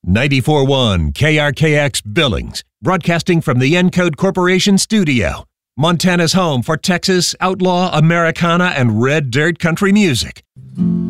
94.1 KRKX Billings, broadcasting from the Encode Corporation studio. Montana's home for Texas outlaw, Americana, and red dirt country music.